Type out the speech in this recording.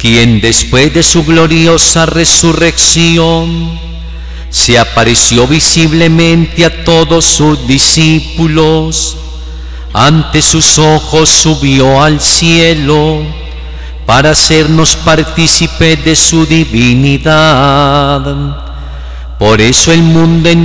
quien después de su gloriosa resurrección se apareció visiblemente a todos sus discípulos, ante sus ojos subió al cielo para hacernos partícipes de su divinidad. Por eso el mundo